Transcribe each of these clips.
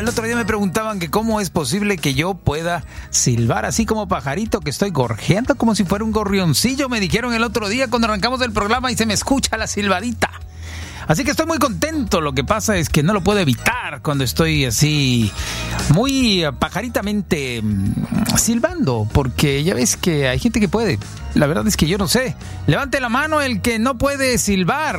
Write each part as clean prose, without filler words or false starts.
El otro día me preguntaban que cómo es posible que yo pueda silbar así como pajarito, que estoy gorjeando como si fuera un gorrioncillo. Me dijeron el otro día cuando arrancamos el programa y se me escucha la silbadita. Así que estoy muy contento. Lo que pasa es que no lo puedo evitar cuando estoy así muy pajaritamente silbando, porque ya ves que hay gente que puede. La verdad es que yo no sé. Levante la mano el que no puede silbar.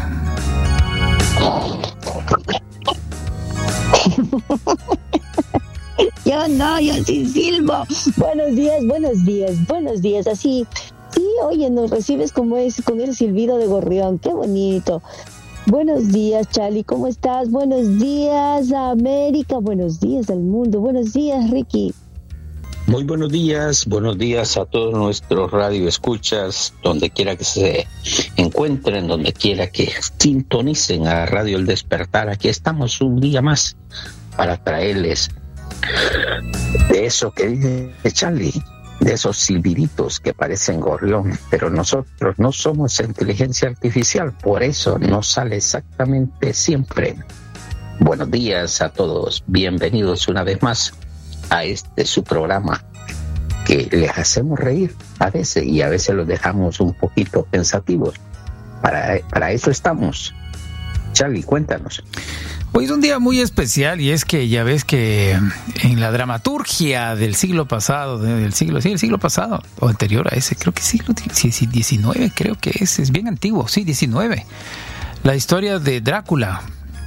Yo no, yo sí silbo. Buenos días. Así, sí, oye, nos recibes como es, con el silbido de gorrión. Qué bonito. Buenos días, Charlie, ¿cómo estás? Buenos días, América. Buenos días al mundo. Buenos días, Ricky. Muy buenos días a todos nuestros radioescuchas, donde quiera que se encuentren, donde quiera que sintonicen a Radio El Despertar. Aquí estamos un día más para traerles de eso que dice Charlie, de esos silbiditos que parecen gorrión, pero nosotros no somos inteligencia artificial, por eso no sale exactamente siempre. Buenos días a todos, bienvenidos una vez más a su programa que les hacemos reír a veces y a veces los dejamos un poquito pensativos. Para eso estamos. Charlie, cuéntanos. Hoy es un día muy especial y es que ya ves que en la dramaturgia del siglo pasado, el siglo pasado o anterior a ese, creo que siglo XIX, creo que es bien antiguo, sí, 19. La historia de Drácula,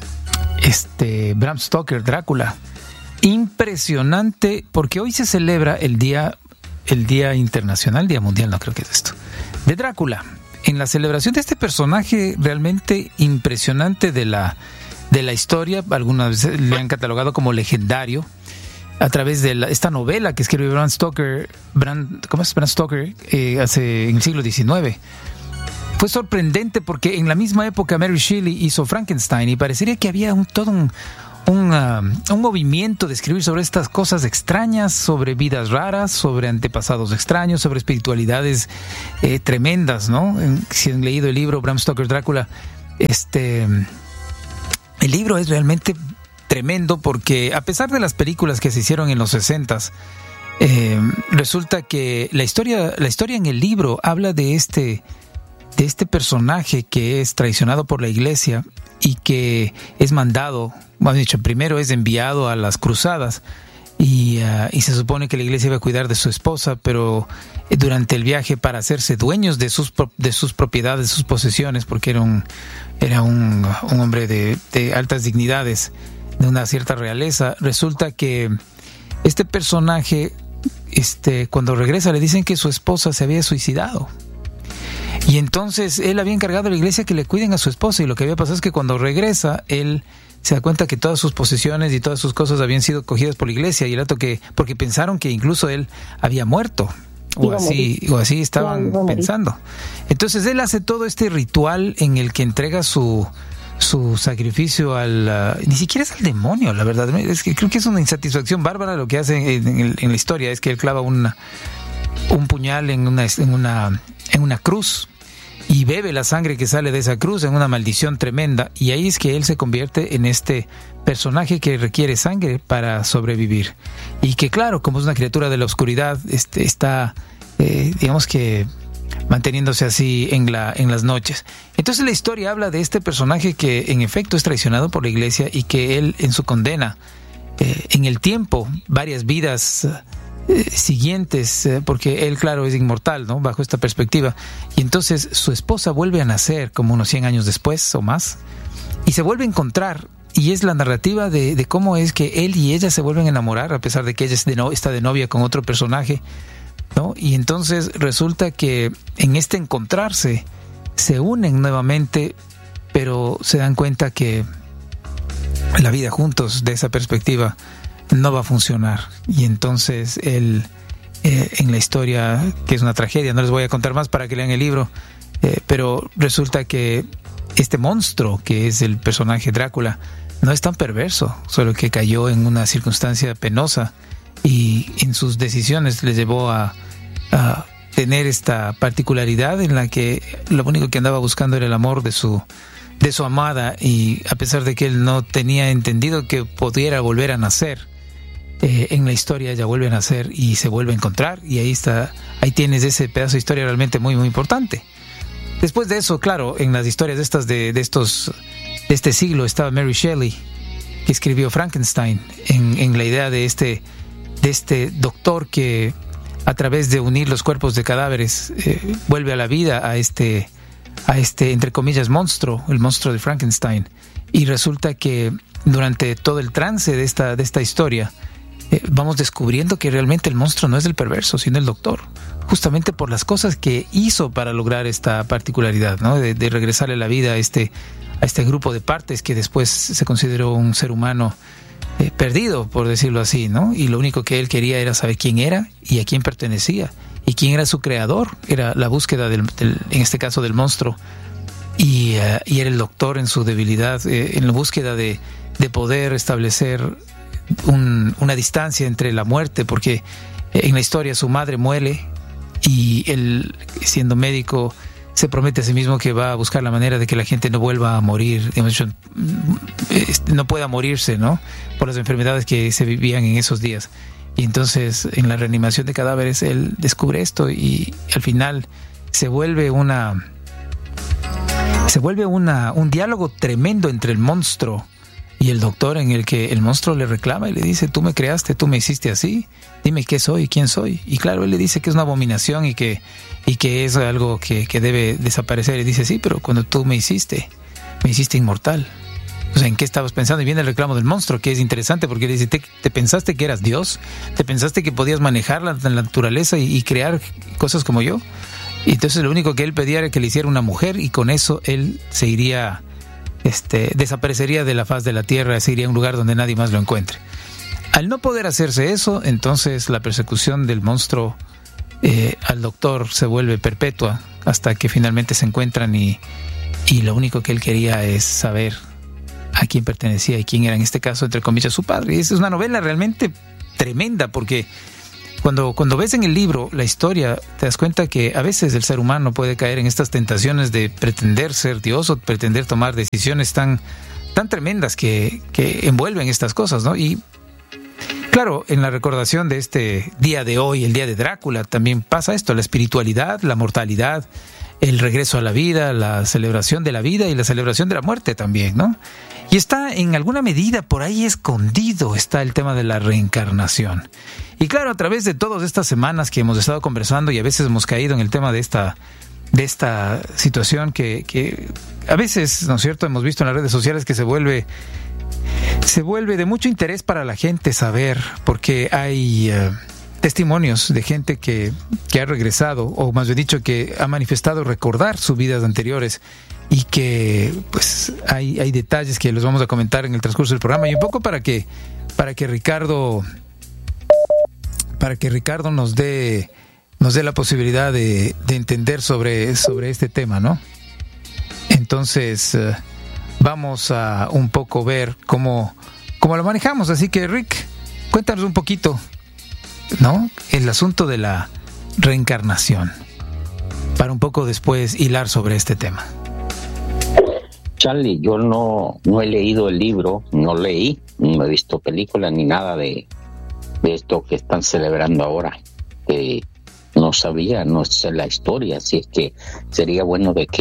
Bram Stoker, Drácula. Impresionante, porque hoy se celebra el día internacional, día mundial, no creo que es esto, de Drácula. En la celebración de este personaje realmente impresionante de la historia, algunas veces le han catalogado como legendario a través de esta novela que escribió Bram Stoker, en el siglo XIX. Fue sorprendente porque en la misma época Mary Shelley hizo Frankenstein y parecería que había todo un movimiento de escribir sobre estas cosas extrañas, sobre vidas raras, sobre antepasados extraños, sobre espiritualidades tremendas, ¿no? Si han leído el libro Bram Stoker Drácula, el libro es realmente tremendo porque a pesar de las películas que se hicieron en los 60s, resulta que la historia en el libro habla de este personaje que es traicionado por la iglesia y que es mandado, más dicho, primero es enviado a las cruzadas y se supone que la iglesia iba a cuidar de su esposa, pero durante el viaje para hacerse dueños de sus propiedades, de sus posesiones, porque era un hombre de altas dignidades, de una cierta realeza, resulta que este personaje, cuando regresa le dicen que su esposa se había suicidado. Y entonces él había encargado a la iglesia que le cuiden a su esposa, y lo que había pasado es que cuando regresa él se da cuenta que todas sus posesiones y todas sus cosas habían sido cogidas por la iglesia, y porque pensaron que incluso él había muerto o así estaban pensando. Entonces él hace todo este ritual en el que entrega su sacrificio ni siquiera es al demonio, la verdad. Es que creo que es una insatisfacción bárbara lo que hace en la historia. Es que él clava un puñal en una cruz y bebe la sangre que sale de esa cruz en una maldición tremenda, y ahí es que él se convierte en este personaje que requiere sangre para sobrevivir, y que claro, como es una criatura de la oscuridad, está digamos que manteniéndose así en las noches. Entonces la historia habla de este personaje que en efecto es traicionado por la iglesia, y que él en su condena en el tiempo, varias vidas siguientes, porque él, claro, es inmortal, ¿no? Bajo esta perspectiva. Y entonces su esposa vuelve a nacer como unos 100 años después o más, y se vuelve a encontrar, y es la narrativa de cómo es que él y ella se vuelven a enamorar, a pesar de que ella está de novia con otro personaje, ¿no? Y entonces resulta que en este encontrarse se unen nuevamente, pero se dan cuenta que la vida juntos, de esa perspectiva, no va a funcionar. Y entonces él, en la historia, que es una tragedia, no les voy a contar más para que lean el libro, pero resulta que este monstruo que es el personaje Drácula no es tan perverso, solo que cayó en una circunstancia penosa y en sus decisiones le llevó a tener esta particularidad en la que lo único que andaba buscando era el amor de su su amada, y a pesar de que él no tenía entendido que pudiera volver a nacer, en la historia ella vuelve a nacer y se vuelve a encontrar, y ahí tienes ese pedazo de historia realmente muy muy importante. Después de eso, claro, en las historias de este siglo estaba Mary Shelley, que escribió Frankenstein, en la idea de este doctor que a través de unir los cuerpos de cadáveres vuelve a la vida a este entre comillas monstruo, el monstruo de Frankenstein. Y resulta que durante todo el trance de esta historia vamos descubriendo que realmente el monstruo no es el perverso, sino el doctor, justamente por las cosas que hizo para lograr esta particularidad, ¿no? De regresarle la vida a este grupo de partes que después se consideró un ser humano perdido, por decirlo así, ¿no? Y lo único que él quería era saber quién era y a quién pertenecía y quién era su creador. Era la búsqueda en este caso del monstruo, y era el doctor en su debilidad, en la búsqueda de poder establecer una distancia entre la muerte, porque en la historia su madre muere y él, siendo médico, se promete a sí mismo que va a buscar la manera de que la gente no vuelva a morir, no pueda morirse, ¿no? Por las enfermedades que se vivían en esos días. Y entonces, en la reanimación de cadáveres, él descubre esto, y al final se vuelve un diálogo tremendo entre el monstruo y el doctor, en el que el monstruo le reclama y le dice: tú me creaste, tú me hiciste así, dime qué soy, quién soy. Y claro, él le dice que es una abominación y que es algo que debe desaparecer. Y dice: sí, pero cuando tú me hiciste inmortal. O sea, ¿en qué estabas pensando? Y viene el reclamo del monstruo, que es interesante, porque le dice: ¿te pensaste que eras Dios? ¿Te pensaste que podías manejar la naturaleza y crear cosas como yo? Y entonces lo único que él pedía era que le hiciera una mujer, y con eso él se iría, desaparecería de la faz de la tierra, se iría a un lugar donde nadie más lo encuentre. Al no poder hacerse eso, entonces la persecución del monstruo al doctor se vuelve perpetua, hasta que finalmente se encuentran, y lo único que él quería es saber a quién pertenecía y quién era, en este caso, entre comillas, su padre. Y esa es una novela realmente tremenda, porque cuando ves en el libro la historia, te das cuenta que a veces el ser humano puede caer en estas tentaciones de pretender ser Dios, o pretender tomar decisiones tan tremendas que envuelven estas cosas, ¿no? Y claro, en la recordación de este día de hoy, el día de Drácula, también pasa esto: la espiritualidad, la mortalidad, el regreso a la vida, la celebración de la vida y la celebración de la muerte también, ¿no? Y está en alguna medida por ahí escondido, está el tema de la reencarnación. Y claro, a través de todas estas semanas que hemos estado conversando, y a veces hemos caído en el tema de esta situación que a veces, ¿no es cierto?, hemos visto en las redes sociales que se vuelve de mucho interés para la gente saber, porque hay testimonios de gente que ha regresado, o más bien dicho, que ha manifestado recordar sus vidas anteriores, y que pues hay detalles que los vamos a comentar en el transcurso del programa, y un poco para que Ricardo nos dé la posibilidad de entender sobre este tema, ¿no? Entonces vamos a un poco ver cómo lo manejamos. Así que, Rick, cuéntanos un poquito, ¿no?, el asunto de la reencarnación, para un poco después hilar sobre este tema. Charlie, yo no he leído el libro, no he visto película ni nada de esto que están celebrando ahora. No sé la historia, así es que sería bueno de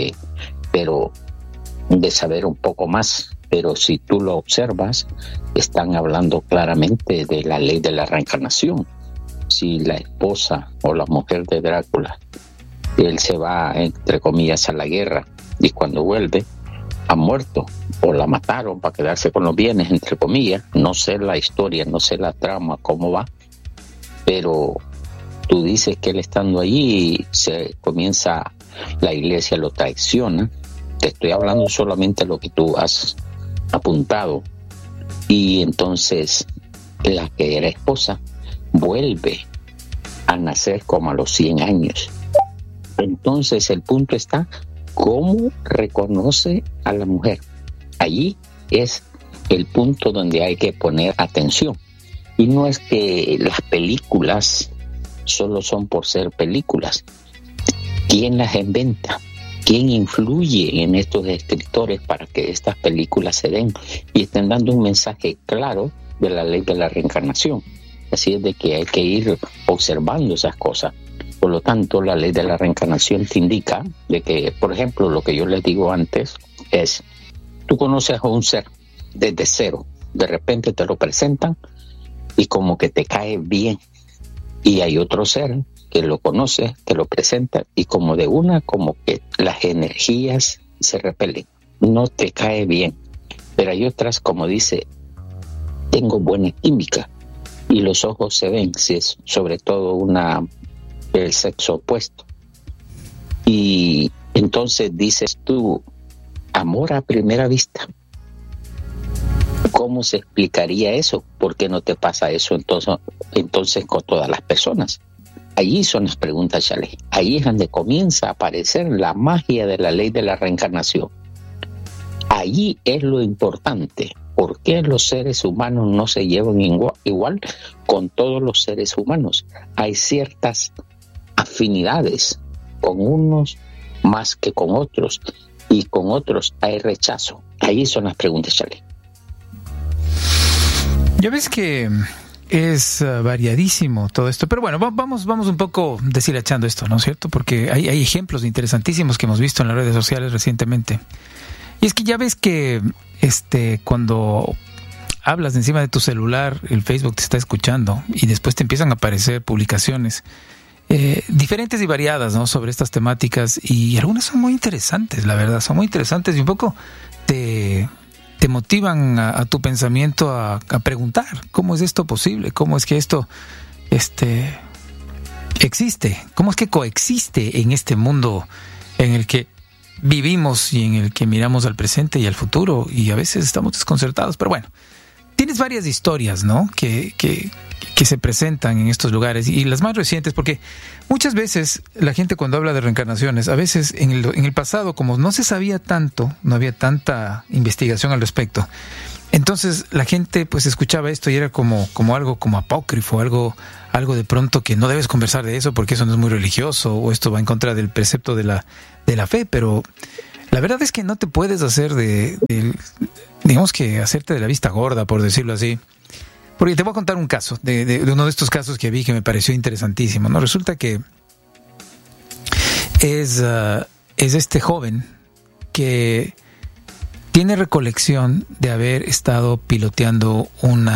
saber un poco más. Pero si tú lo observas, están hablando claramente de la ley de la reencarnación. Si la esposa o la mujer de Drácula, él se va, entre comillas, a la guerra, y cuando vuelve, ha muerto, o la mataron para quedarse con los bienes, entre comillas. No sé la historia, no sé la trama, cómo va, pero tú dices que él estando allí la iglesia lo traiciona. Te estoy hablando solamente de lo que tú has apuntado. Y entonces la que era esposa vuelve a nacer como a los 100 años. Entonces el punto está: ¿cómo reconoce a la mujer? Allí es el punto donde hay que poner atención. Y no es que las películas solo son por ser películas. ¿Quién las inventa? ¿Quién influye en estos escritores para que estas películas se den y estén dando un mensaje claro de la ley de la reencarnación? Así es de que hay que ir observando esas cosas. Por lo tanto, la ley de la reencarnación te indica de que, por ejemplo, lo que yo les digo antes es, tú conoces a un ser desde cero, de repente te lo presentan y como que te cae bien. Y hay otro ser que lo conoce, que lo presenta y como de una, como que las energías se repelen, no te cae bien. Pero hay otras, como dice, tengo buena química y los ojos se ven, si es sobre todo el sexo opuesto. Y entonces dices tú, amor a primera vista. ¿Cómo se explicaría eso? ¿Por qué no te pasa eso entonces con todas las personas? Allí son las preguntas, Chale. Ahí es donde comienza a aparecer la magia de la ley de la reencarnación. Allí es lo importante. ¿Por qué los seres humanos no se llevan igual con todos los seres humanos? Hay ciertas afinidades con unos más que con otros y con otros hay rechazo. Ahí son las preguntas, Chale. Ya ves que es variadísimo todo esto, pero bueno, vamos un poco deshilachando esto, ¿no es cierto? Porque hay ejemplos interesantísimos que hemos visto en las redes sociales recientemente. Y es que ya ves que cuando hablas de encima de tu celular, el Facebook te está escuchando y después te empiezan a aparecer publicaciones diferentes y variadas, ¿no?, sobre estas temáticas, y algunas son muy interesantes, la verdad, son muy interesantes y un poco te motivan a tu pensamiento a preguntar, ¿cómo es esto posible? ¿Cómo es que esto existe? ¿Cómo es que coexiste en este mundo en el que vivimos y en el que miramos al presente y al futuro y a veces estamos desconcertados? Pero bueno, tienes varias historias, ¿no?, que se presentan en estos lugares, y las más recientes, porque muchas veces la gente cuando habla de reencarnaciones, a veces en el pasado, como no se sabía tanto, no había tanta investigación al respecto, entonces la gente pues escuchaba esto y era como algo como apócrifo, algo de pronto que no debes conversar de eso porque eso no es muy religioso, o esto va en contra del precepto de la fe. Pero la verdad es que no te puedes hacer digamos que hacerte de la vista gorda, por decirlo así. Porque te voy a contar un caso, de uno de estos casos que vi que me pareció interesantísimo, ¿no? Resulta que es este joven que tiene recolección de haber estado piloteando un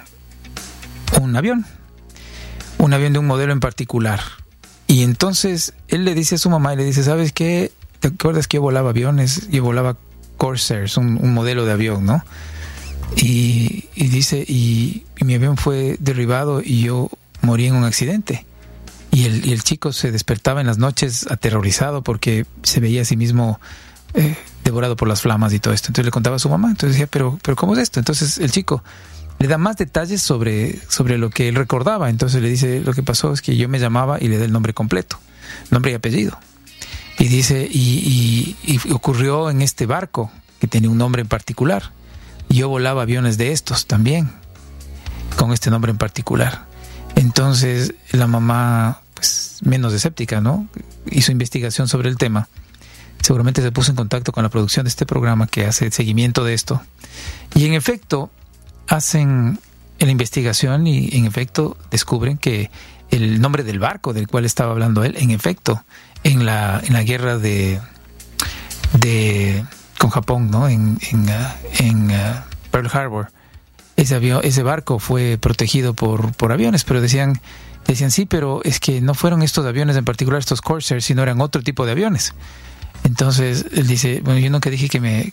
avión de un modelo en particular. Y entonces él le dice a su mamá, y le dice, ¿sabes qué? ¿Te acuerdas que yo volaba aviones? Yo volaba Corsairs, un modelo de avión, ¿no? Y dice, y mi avión fue derribado y yo morí en un accidente. Y el chico se despertaba en las noches aterrorizado porque se veía a sí mismo devorado por las flamas y todo esto. Entonces le contaba a su mamá. Entonces decía, pero ¿cómo es esto? Entonces el chico le da más detalles sobre lo que él recordaba. Entonces le dice, lo que pasó es que yo me llamaba, y le da el nombre completo, nombre y apellido. Y dice, y ocurrió en este barco que tenía un nombre en particular. Yo volaba aviones de estos también, con este nombre en particular. Entonces la mamá, pues menos escéptica, ¿no?, hizo investigación sobre el tema. Seguramente se puso en contacto con la producción de este programa que hace seguimiento de esto. Y en efecto, hacen la investigación y en efecto descubren que el nombre del barco del cual estaba hablando él, en efecto, en la guerra con Japón, ¿no?, en Pearl Harbor, ese barco fue protegido por aviones, pero decían sí, pero es que no fueron estos aviones en particular, estos Corsairs, sino eran otro tipo de aviones. Entonces él dice, bueno, yo nunca dije que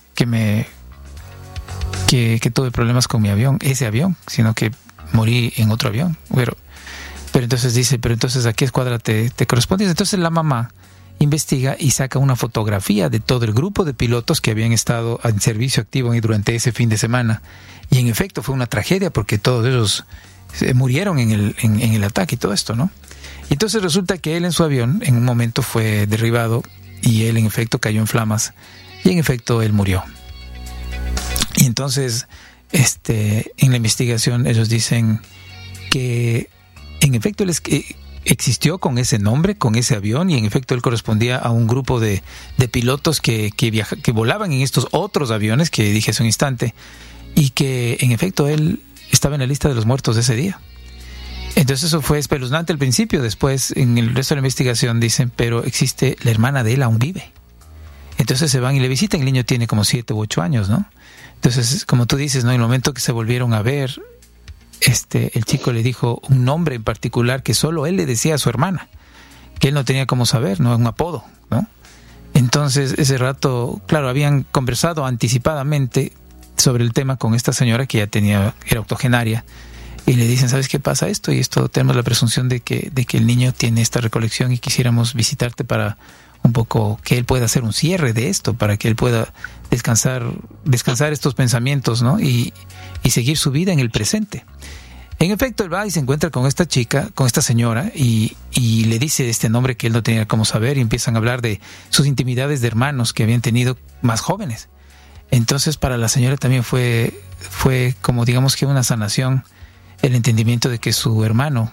tuve problemas con mi avión, ese avión, sino que morí en otro avión. Pero entonces dice, pero entonces ¿a qué escuadra te corresponde? Entonces la mamá investiga y saca una fotografía de todo el grupo de pilotos que habían estado en servicio activo durante ese fin de semana. Y en efecto fue una tragedia porque todos ellos murieron en el ataque y todo esto, ¿no? Y entonces resulta que él en su avión en un momento fue derribado y él en efecto cayó en flamas y en efecto él murió. Y entonces en la investigación ellos dicen que en efecto existió con ese nombre, con ese avión, y en efecto él correspondía a un grupo de pilotos que volaban en estos otros aviones que dije hace un instante, y que en efecto él estaba en la lista de los muertos de ese día. Entonces eso fue espeluznante al principio. Después, en el resto de la investigación, dicen, pero existe, la hermana de él aún vive. Entonces se van y le visitan. El niño tiene como 7 u 8 años, ¿no? Entonces, como tú dices, ¿no? En el momento que se volvieron a ver, el chico le dijo un nombre en particular que solo él le decía a su hermana, que él no tenía cómo saber, ¿no? Un apodo, ¿no? Entonces, ese rato, claro, habían conversado anticipadamente sobre el tema con esta señora que ya era octogenaria, y le dicen, ¿sabes qué pasa esto? Y esto, tenemos la presunción de que el niño tiene esta recolección y quisiéramos visitarte para un poco que él pueda hacer un cierre de esto, para que él pueda descansar estos pensamientos, ¿no? Y seguir su vida en el presente. En efecto, él va y se encuentra con esta chica, con esta señora, y le dice este nombre que él no tenía cómo saber, y empiezan a hablar de sus intimidades de hermanos que habían tenido más jóvenes. Entonces, para la señora también fue como, digamos, que una sanación, el entendimiento de que su hermano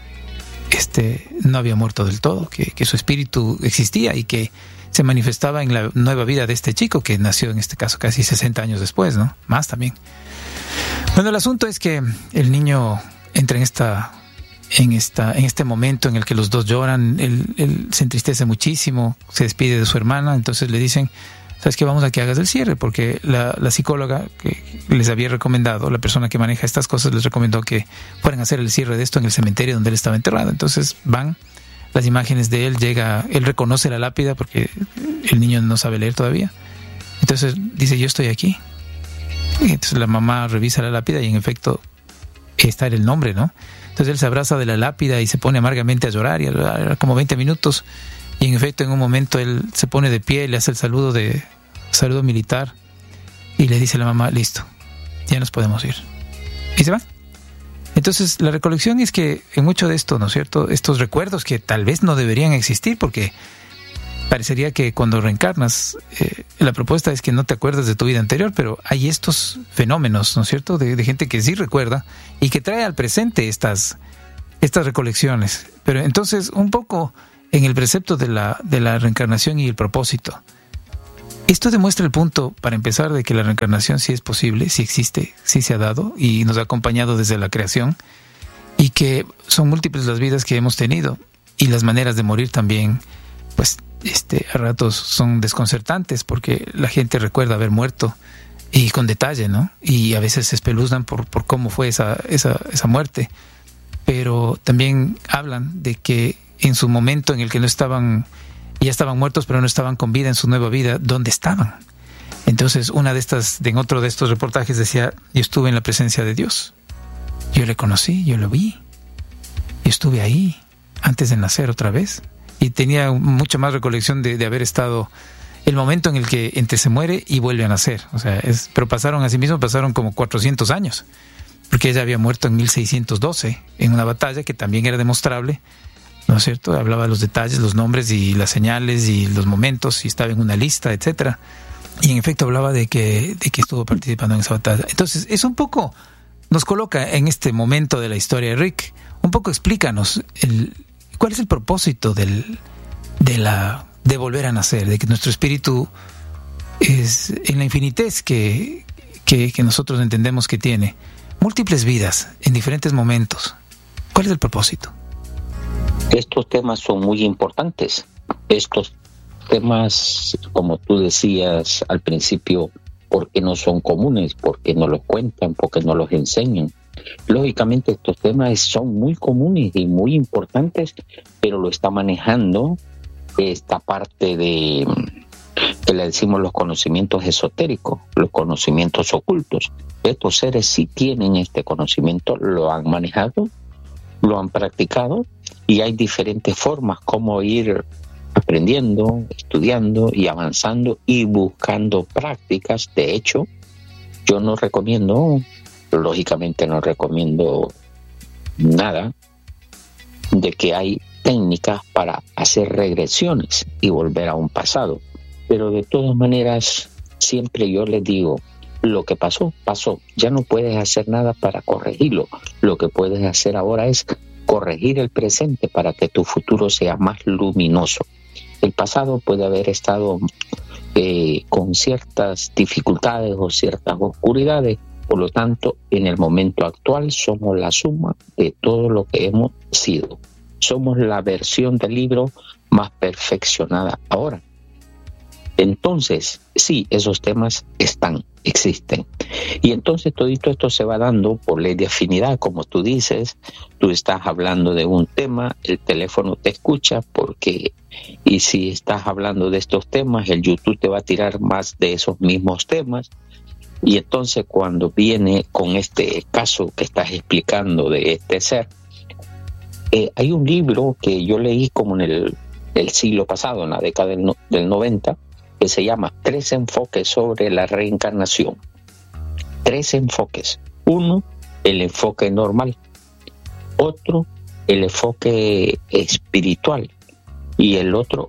no había muerto del todo, que su espíritu existía y que se manifestaba en la nueva vida de este chico que nació en este caso casi 60 años después, ¿no? Más también. Bueno, el asunto es que el niño entra en este momento en el que los dos lloran. Él se entristece muchísimo, se despide de su hermana. Entonces le dicen, ¿sabes qué? Vamos a que hagas el cierre, porque la psicóloga que les había recomendado, la persona que maneja estas cosas, les recomendó que fueran a hacer el cierre de esto en el cementerio donde él estaba enterrado. Entonces van las imágenes de él, él reconoce la lápida porque el niño no sabe leer todavía. Entonces dice, yo estoy aquí. Y entonces la mamá revisa la lápida y en efecto está el nombre, ¿no? Entonces él se abraza de la lápida y se pone amargamente a llorar, y era como 20 minutos. Y en efecto, en un momento él se pone de pie, le hace el saludo militar y le dice a la mamá, listo, ya nos podemos ir. Y se va. Entonces, la recolección es que en mucho de esto, ¿no es cierto?, estos recuerdos que tal vez no deberían existir, porque parecería que cuando reencarnas, la propuesta es que no te acuerdas de tu vida anterior, pero hay estos fenómenos, ¿no es cierto?, de gente que sí recuerda y que trae al presente estas recolecciones. Pero entonces, un poco en el precepto de la reencarnación y el propósito. Esto demuestra el punto, para empezar, de que la reencarnación sí es posible, sí existe, sí se ha dado y nos ha acompañado desde la creación, y que son múltiples las vidas que hemos tenido, y las maneras de morir también, pues, a ratos son desconcertantes, porque la gente recuerda haber muerto y con detalle, ¿no? Y a veces se espeluznan por cómo fue esa muerte. Pero también hablan de que en su momento en el que ya estaban muertos, pero no estaban con vida en su nueva vida, ¿dónde estaban? Entonces, en otro de estos reportajes decía, yo estuve en la presencia de Dios. Yo le conocí, yo lo vi. Yo estuve ahí antes de nacer otra vez. Y tenía mucha más recolección de haber estado el momento en el que entre se muere y vuelve a nacer. O sea, pero pasaron como 400 años. Porque ella había muerto en 1612 en una batalla que también era demostrable, ¿no es cierto? Hablaba de los detalles, los nombres y las señales y los momentos, y estaba en una lista, etcétera. Y en efecto hablaba de que estuvo participando en esa batalla. Entonces, eso un poco nos coloca en este momento de la historia. Rick, un poco explícanos cuál es el propósito de volver a nacer, de que nuestro espíritu es en la infinitez que nosotros entendemos que tiene múltiples vidas en diferentes momentos. ¿Cuál es el propósito? Estos temas son muy importantes. Estos temas, como tú decías al principio, porque no son comunes, porque no los cuentan, porque no los enseñan. Lógicamente estos temas son muy comunes y muy importantes, pero lo está manejando esta parte que le decimos los conocimientos esotéricos, los conocimientos ocultos. Estos seres sí tienen este conocimiento, lo han manejado, lo han practicado, y hay diferentes formas como ir aprendiendo, estudiando y avanzando y buscando prácticas. De hecho, yo no recomiendo, lógicamente no recomiendo nada de que hay técnicas para hacer regresiones y volver a un pasado. Pero de todas maneras, siempre yo les digo, lo que pasó, pasó. Ya no puedes hacer nada para corregirlo. Lo que puedes hacer ahora es corregir el presente para que tu futuro sea más luminoso. El pasado puede haber estado con ciertas dificultades o ciertas oscuridades, por lo tanto, en el momento actual somos la suma de todo lo que hemos sido. Somos la versión del libro más perfeccionada ahora. Entonces, sí, esos temas existen. Y entonces todito esto se va dando por ley de afinidad, como tú dices. Tú estás hablando de un tema, el teléfono te escucha y si estás hablando de estos temas, el YouTube te va a tirar más de esos mismos temas. Y entonces cuando viene con este caso que estás explicando de este ser, hay un libro que yo leí como en el siglo pasado, en la década del 90, que se llama 3 enfoques sobre la reencarnación. 3 enfoques. Uno, el enfoque normal. Otro, el enfoque espiritual. Y el otro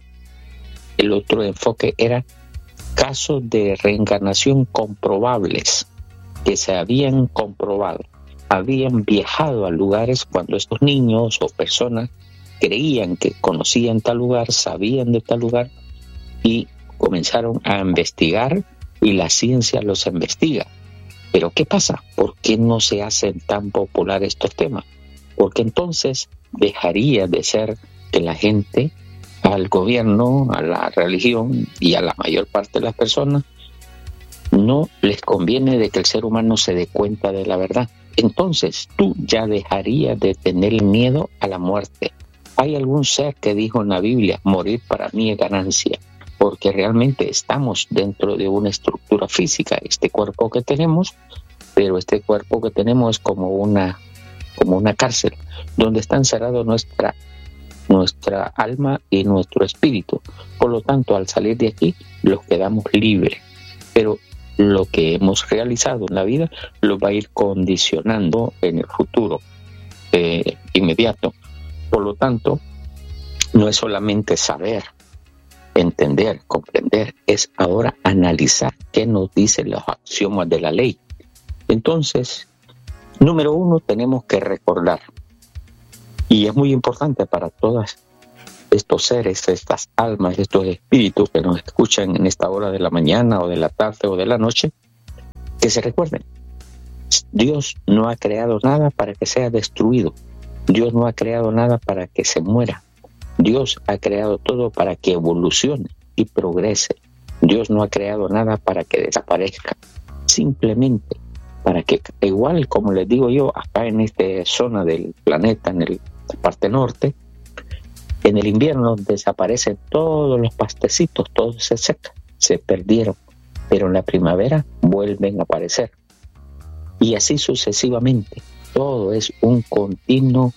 enfoque era casos de reencarnación comprobables, que se habían comprobado. Habían viajado a lugares cuando estos niños o personas creían que conocían tal lugar, sabían de tal lugar, y comenzaron a investigar y la ciencia los investiga. Pero ¿qué pasa? ¿Por qué no se hacen tan populares estos temas? Porque entonces dejaría de ser que la gente, al gobierno, a la religión y a la mayor parte de las personas, no les conviene de que el ser humano se dé cuenta de la verdad. Entonces tú ya dejarías de tener miedo a la muerte. Hay algún ser que dijo en la Biblia, morir para mí es ganancia, porque realmente estamos dentro de una estructura física, este cuerpo que tenemos, pero este cuerpo que tenemos es como una cárcel, donde está encerrado nuestra alma y nuestro espíritu. Por lo tanto, al salir de aquí, los quedamos libres. Pero lo que hemos realizado en la vida lo va a ir condicionando en el futuro inmediato. Por lo tanto, no es solamente saber, entender, comprender, es ahora analizar qué nos dicen los axiomas de la ley. Entonces, número 1, tenemos que recordar. Y es muy importante para todos estos seres, estas almas, estos espíritus que nos escuchan en esta hora de la mañana o de la tarde o de la noche, que se recuerden. Dios no ha creado nada para que sea destruido. Dios no ha creado nada para que se muera. Dios ha creado todo para que evolucione y progrese. Dios no ha creado nada para que desaparezca. Simplemente para que, igual como les digo yo, acá en esta zona del planeta, en la parte norte, en el invierno desaparecen todos los pastecitos, todo se seca, se perdieron, pero en la primavera vuelven a aparecer. Y así sucesivamente, todo es un continuo.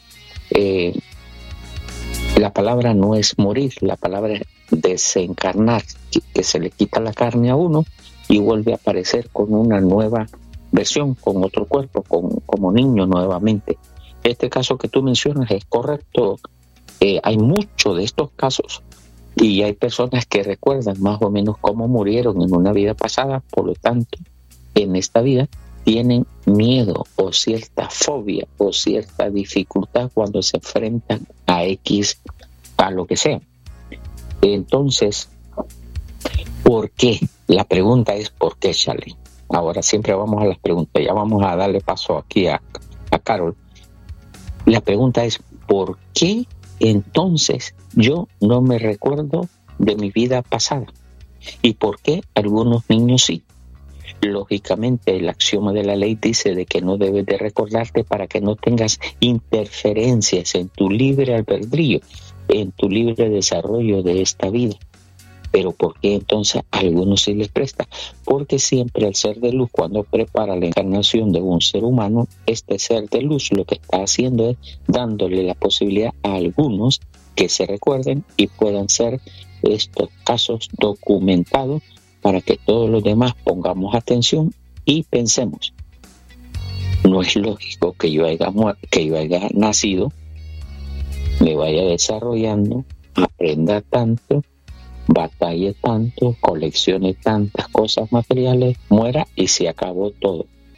La palabra no es morir, la palabra es desencarnar, que se le quita la carne a uno y vuelve a aparecer con una nueva versión, con otro cuerpo, como niño nuevamente. Este caso que tú mencionas es correcto. Hay muchos de estos casos y hay personas que recuerdan más o menos cómo murieron en una vida pasada, por lo tanto, en esta vida tienen miedo o cierta fobia o cierta dificultad cuando se enfrentan a lo que sea. Entonces, ¿por qué? La pregunta es ¿por qué, Charlie? Ahora siempre vamos a las preguntas, ya vamos a darle paso aquí a Carol. La pregunta es ¿por qué entonces yo no me recuerdo de mi vida pasada? ¿Y por qué algunos niños sí? Lógicamente el axioma de la ley dice de que no debes de recordarte para que no tengas interferencias en tu libre albedrío, en tu libre desarrollo de esta vida. Pero ¿por qué entonces a algunos sí les presta? Porque siempre el ser de luz, cuando prepara la encarnación de un ser humano, este ser de luz lo que está haciendo es dándole la posibilidad a algunos que se recuerden y puedan ser estos casos documentados para que todos los demás pongamos atención y pensemos. No es lógico que yo haya nacido, me vaya desarrollando, aprenda tanto, batalle tanto, coleccione tantas cosas materiales, muera y se acabó todo.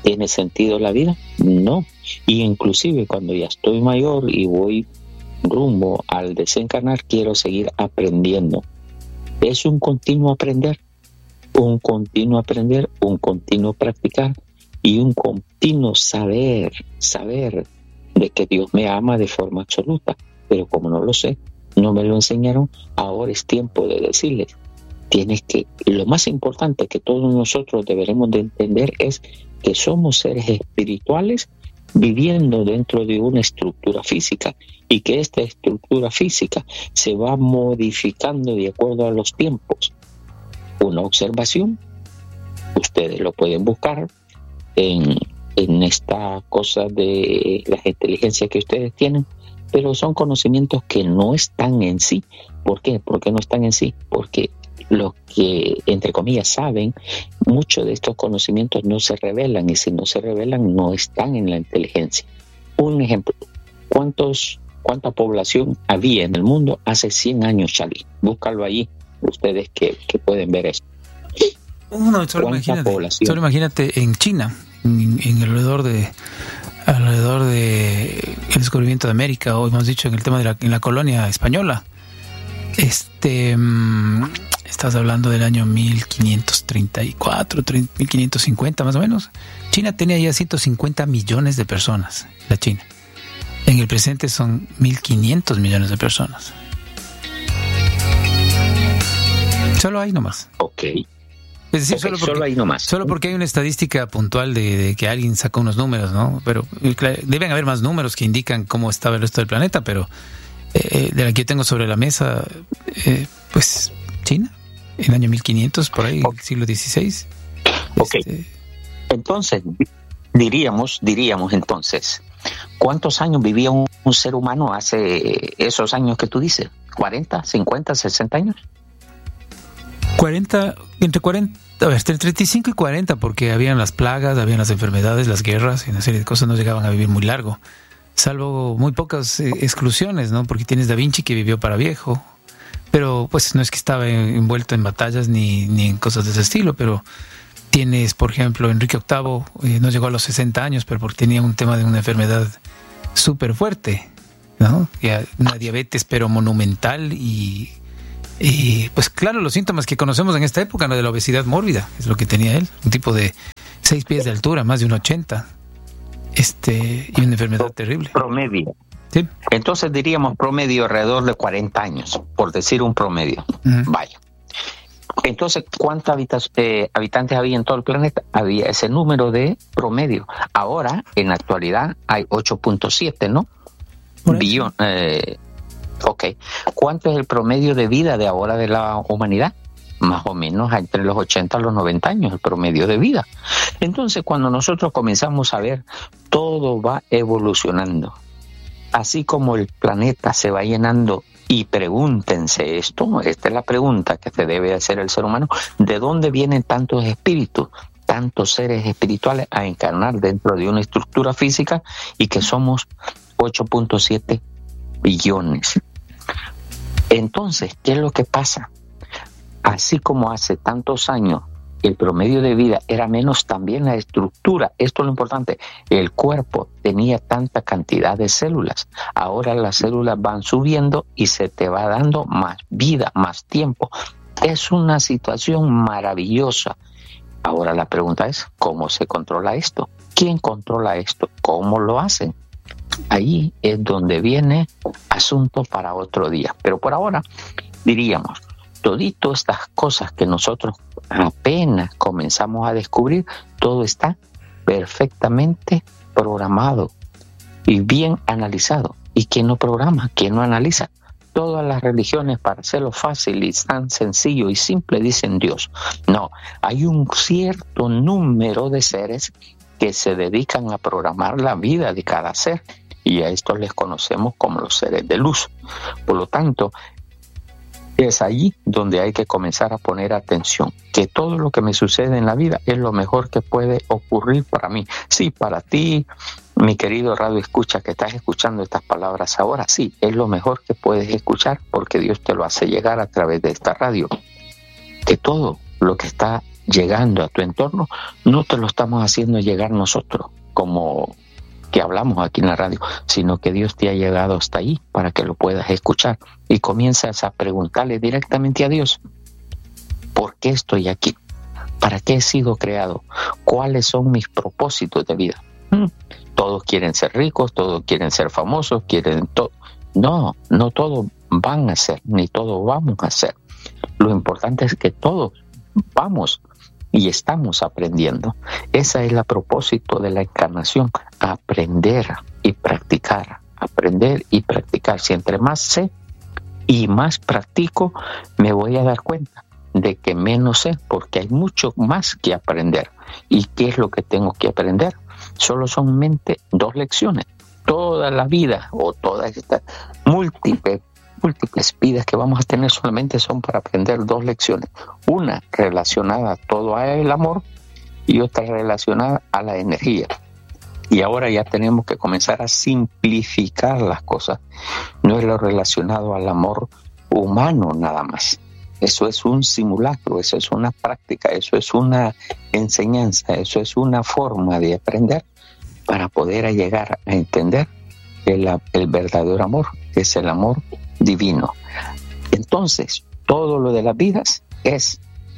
¿Tiene sentido la vida? No. Y inclusive cuando ya estoy mayor y voy rumbo al desencarnar, quiero seguir aprendiendo. Es un continuo aprender, un continuo practicar y un continuo saber de que Dios me ama de forma absoluta. Pero como no lo sé, no me lo enseñaron, ahora es tiempo de decirles, lo más importante que todos nosotros deberemos de entender es que somos seres espirituales viviendo dentro de una estructura física y que esta estructura física se va modificando de acuerdo a los tiempos. Una observación, ustedes lo pueden buscar en esta cosa de las inteligencias que ustedes tienen, pero son conocimientos que no están en sí. ¿Por qué? ¿Por qué no están en sí? Porque los que, entre comillas, saben, muchos de estos conocimientos no se revelan, y si no se revelan, no están en la inteligencia. Un ejemplo, ¿cuánta población había en el mundo hace 100 años, Charlie? Búscalo allí, ustedes que pueden ver esto. No, solo imagínate en China, en alrededor de el descubrimiento de América, o hemos dicho en el tema de en la colonia española. Estás hablando del año 1534, 1550 más o menos. China tenía ya 150 millones de personas, la China. En el presente son 1.500 millones de personas. Solo ahí nomás. Ok. Es decir, solo ahí nomás. Solo porque hay una estadística puntual de que alguien sacó unos números, ¿no? Pero deben haber más números que indican cómo estaba el resto del planeta, pero de la que yo tengo sobre la mesa, pues China, en el año 1500, por ahí, el siglo XVI. Ok. Entonces, diríamos entonces, ¿cuántos años vivía un ser humano hace esos años que tú dices? ¿40, 50, 60 años? Entre 35 y 40, porque habían las plagas, habían las enfermedades, las guerras y una serie de cosas, no llegaban a vivir muy largo, salvo muy pocas exclusiones, ¿no? Porque tienes Da Vinci, que vivió para viejo, pero pues no es que estaba envuelto en batallas ni en cosas de ese estilo, pero tienes, por ejemplo, Enrique VIII, no llegó a los 60 años, pero porque tenía un tema de una enfermedad súper fuerte, ¿no? Una diabetes pero monumental y pues claro, los síntomas que conocemos en esta época, ¿no? De la obesidad mórbida, es lo que tenía él, un tipo de 6 pies de altura, más de 1,80, y una enfermedad terrible. Promedio. Sí. Entonces diríamos promedio alrededor de 40 años, por decir un promedio. Uh-huh. Vaya. Entonces, ¿cuántos habitantes había en todo el planeta? Había ese número de promedio. Ahora, en la actualidad, hay 8.7, ¿no? Billón. Ok. ¿Cuánto es el promedio de vida de ahora de la humanidad? Más o menos entre los 80 a los 90 años, el promedio de vida. Entonces, cuando nosotros comenzamos a ver, todo va evolucionando. Así como el planeta se va llenando, y pregúntense esto, esta es la pregunta que se debe hacer el ser humano, ¿de dónde vienen tantos espíritus, tantos seres espirituales a encarnar dentro de una estructura física y que somos 8.7 billones? Entonces, ¿qué es lo que pasa? Así como hace tantos años el promedio de vida era menos, también la estructura, esto es lo importante, el cuerpo tenía tanta cantidad de células. Ahora las células van subiendo y se te va dando más vida, más tiempo. Es una situación maravillosa. Ahora la pregunta es, ¿cómo se controla esto? ¿Quién controla esto? ¿Cómo lo hacen? Ahí es donde viene asunto para otro día. Pero por ahora diríamos, todito estas cosas que nosotros apenas comenzamos a descubrir, todo está perfectamente programado y bien analizado. ¿Y quién no programa? ¿Quién no analiza? Todas las religiones, para hacerlo fácil y tan sencillo y simple, dicen Dios. No, hay un cierto número de seres que se dedican a programar la vida de cada ser, y a estos les conocemos como los seres de luz. Por lo tanto, es allí donde hay que comenzar a poner atención, que todo lo que me sucede en la vida es lo mejor que puede ocurrir para mí. Sí, para ti, mi querido radio escucha, que estás escuchando estas palabras ahora, sí, es lo mejor que puedes escuchar, porque Dios te lo hace llegar a través de esta radio. Que todo lo que está llegando a tu entorno, no te lo estamos haciendo llegar nosotros, como que hablamos aquí en la radio, sino que Dios te ha llegado hasta ahí para que lo puedas escuchar y comienzas a preguntarle directamente a Dios: ¿por qué estoy aquí? ¿Para qué he sido creado? ¿Cuáles son mis propósitos de vida? Todos quieren ser ricos, todos quieren ser famosos, quieren todo. No todos van a ser, ni todos vamos a ser. Lo importante es que todos vamos y estamos aprendiendo. Ese es el propósito de la encarnación: aprender y practicar, aprender y practicar. Si entre más sé y más practico, me voy a dar cuenta de que menos sé, porque hay mucho más que aprender. ¿Y qué es lo que tengo que aprender? Solo son 2 lecciones. Toda la vida, o todas estas múltiples vidas que vamos a tener, solamente son para aprender 2 lecciones. Una relacionada a todo el amor y otra relacionada a la energía. Y ahora ya tenemos que comenzar a simplificar las cosas. No es lo relacionado al amor humano nada más. Eso es un simulacro, eso es una práctica, eso es una enseñanza, eso es una forma de aprender para poder llegar a entender el verdadero amor, que es el amor divino. Entonces, todo lo de las vidas es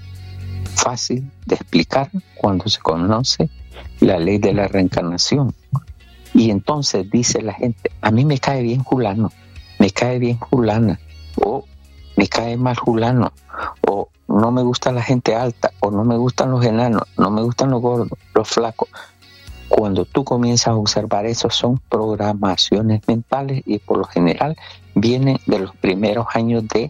fácil de explicar cuando se conoce la ley de la reencarnación. Y entonces dice la gente: a mí me cae bien fulano, me cae bien fulana, o me cae mal fulano, o no me gusta la gente alta, o no me gustan los enanos, no me gustan los gordos, los flacos. Cuando tú comienzas a observar eso, son programaciones mentales, y por lo general vienen de los primeros años de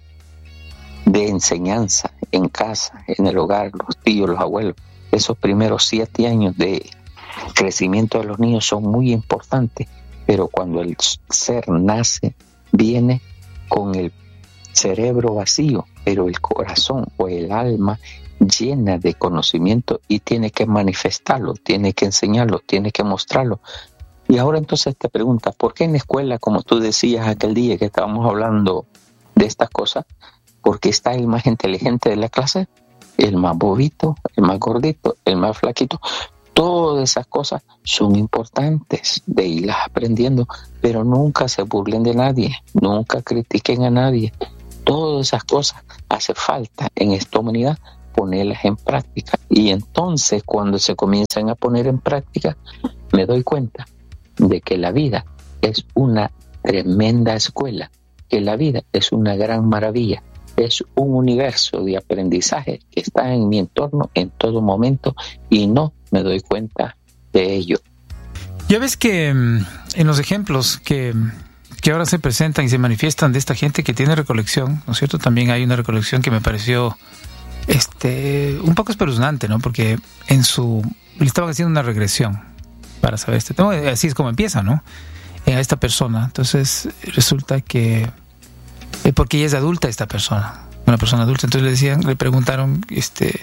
enseñanza en casa, en el hogar, los tíos, los abuelos. Esos primeros 7 años de crecimiento de los niños son muy importantes, pero cuando el ser nace, viene con el cerebro vacío, pero el corazón o el alma llena de conocimiento, y tiene que manifestarlo, tiene que enseñarlo, tiene que mostrarlo. Y ahora entonces te preguntas: ¿por qué en la escuela, como tú decías aquel día que estábamos hablando de estas cosas, porque está el más inteligente de la clase, el más bobito, el más gordito, el más flaquito? Todas esas cosas son importantes de irlas aprendiendo, pero nunca se burlen de nadie, nunca critiquen a nadie. Todas esas cosas hace falta en esta humanidad ponerlas en práctica. Y entonces, cuando se comienzan a poner en práctica, me doy cuenta de que la vida es una tremenda escuela, que la vida es una gran maravilla, es un universo de aprendizaje que está en mi entorno en todo momento, y no me doy cuenta de ello. Ya ves que en los ejemplos que ahora se presentan y se manifiestan de esta gente que tiene recolección, ¿no es cierto? También hay una recolección que me pareció un poco espeluznante, ¿no? Porque le estaban haciendo una regresión para saber así es como empieza, ¿no? A esta persona. Entonces resulta que porque ella es adulta, esta persona, una persona adulta. Entonces le preguntaron qué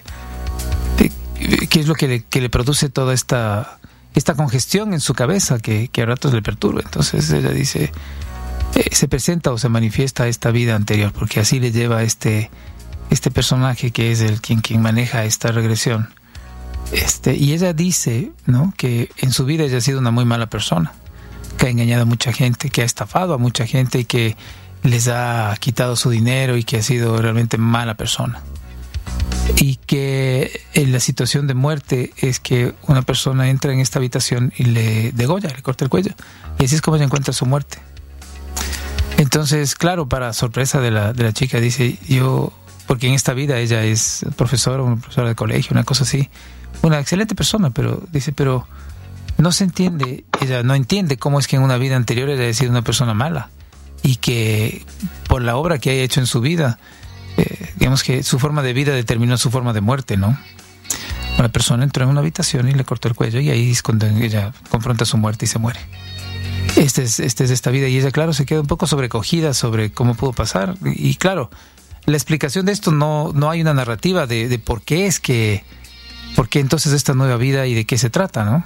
es lo que le produce toda esta congestión en su cabeza que a ratos le perturba. Entonces ella dice, se presenta o se manifiesta esta vida anterior, porque así le lleva este personaje que es quien maneja esta regresión. Y ella dice, ¿no?, que en su vida ella ha sido una muy mala persona, que ha engañado a mucha gente, que ha estafado a mucha gente y que les ha quitado su dinero, y que ha sido realmente mala persona. Y que en la situación de muerte es que una persona entra en esta habitación y le degolla, le corta el cuello, y así es como ella encuentra su muerte. Entonces, claro, para sorpresa de la chica, dice: porque en esta vida ella es una profesora de colegio, una cosa así, una excelente persona, pero dice, pero no se entiende, ella no entiende cómo es que en una vida anterior ella ha sido una persona mala, y que por la obra que ha hecho en su vida, digamos que su forma de vida determinó su forma de muerte, ¿no? Una persona entró en una habitación y le cortó el cuello, y ahí es cuando ella confronta su muerte y se muere. Esta es esta vida, y ella, claro, se queda un poco sobrecogida sobre cómo pudo pasar. Y claro, la explicación de esto no hay una narrativa de por qué entonces esta nueva vida y de qué se trata, ¿no?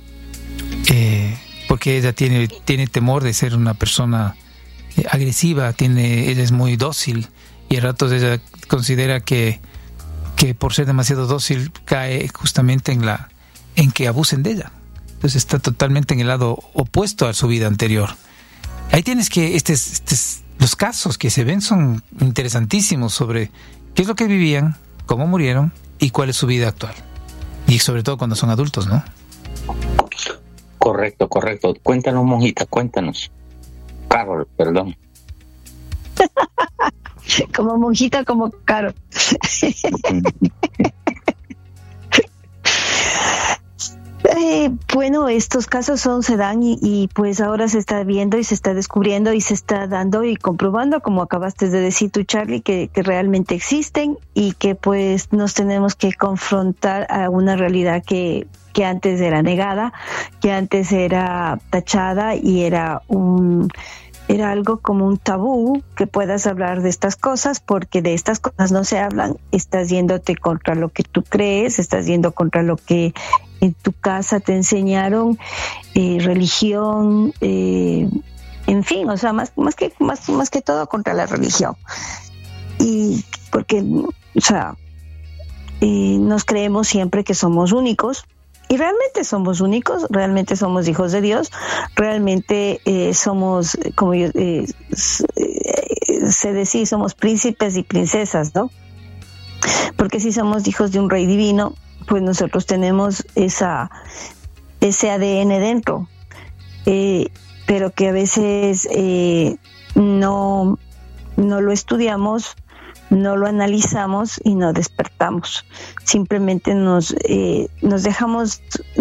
Porque ella tiene temor de ser una persona agresiva, ella es muy dócil, y a ratos ella considera que que por ser demasiado dócil cae justamente en que abusen de ella. Entonces está totalmente en el lado opuesto a su vida anterior. Ahí tienes que los casos que se ven son interesantísimos sobre qué es lo que vivían, cómo murieron y cuál es su vida actual. Y sobre todo cuando son adultos, ¿no? Correcto. Cuéntanos, monjita, cuéntanos. Carol, perdón. Como monjita, como Carol. Bueno, estos casos se dan y pues ahora se está viendo y se está descubriendo y se está dando y comprobando, como acabaste de decir tú, Charlie, que realmente existen y que pues nos tenemos que confrontar a una realidad que antes era negada, que antes era tachada y era algo como un tabú que puedas hablar de estas cosas, porque de estas cosas no se hablan. Estás yéndote contra lo que tú crees, estás yendo contra lo que en tu casa te enseñaron, religión, en fin, o sea, más que todo contra la religión. Y porque, o sea, nos creemos siempre que somos únicos. Y realmente somos únicos, realmente somos hijos de Dios, realmente somos, como se decía, somos príncipes y princesas, ¿no? Porque si somos hijos de un rey divino, pues nosotros tenemos ese ADN dentro, pero que a veces no lo estudiamos, no lo analizamos y no despertamos. Simplemente nos dejamos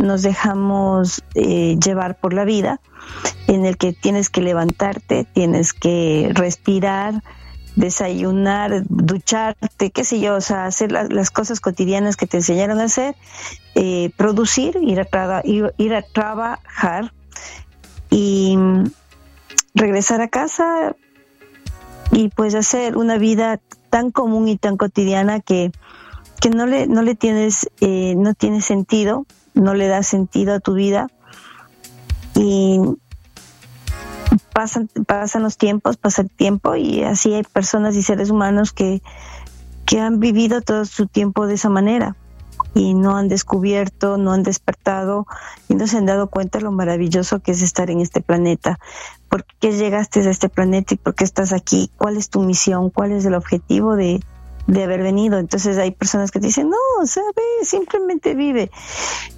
llevar por la vida, en el que tienes que levantarte, tienes que respirar, desayunar, ducharte, qué sé yo, o sea, hacer las cosas cotidianas que te enseñaron a hacer, producir, ir a trabajar y regresar a casa y pues hacer una vida tan común y tan cotidiana que no tiene sentido, no le da sentido a tu vida. Y pasan los tiempos, pasa el tiempo, y así hay personas y seres humanos que han vivido todo su tiempo de esa manera y no han descubierto, no han despertado y no se han dado cuenta de lo maravilloso que es estar en este planeta. ¿Por qué llegaste a este planeta y por qué estás aquí? ¿Cuál es tu misión? ¿Cuál es el objetivo de haber venido? Entonces hay personas que te dicen, no, o sea, ve, simplemente vive.